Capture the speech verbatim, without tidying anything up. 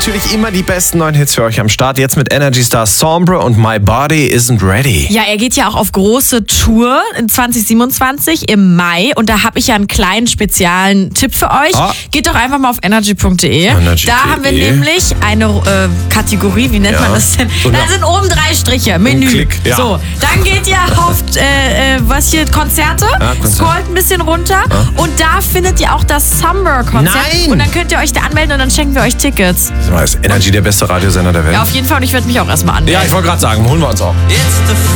natürlich immer die besten neuen Hits für euch am Start. Jetzt mit Energy Star Sombre und My Body Isn't Ready. Ja, er geht ja auch auf große Tour in zwanzig siebenundzwanzig im Mai. Und da habe ich ja einen kleinen speziellen Tipp für euch. Ah. Geht doch einfach mal auf energy punkt de. Energy Da haben wir nämlich eine äh, Kategorie, wie nennt Ja. man das denn? So, da ja. sind oben drei Striche, Menü. Klick, ja. So, dann geht ihr auf äh, äh, was hier, Konzerte, Ja, Konzert. scrollt ein bisschen runter und da findet ihr auch das Summer-Konzert. Nein! Und dann könnt ihr euch da anmelden und dann schenken wir euch Tickets. Ist Energy der beste Radiosender der Welt? Ja, auf jeden Fall und ich werde mich auch erstmal anmelden. Ja, ich wollte gerade sagen, holen wir uns auch. It's the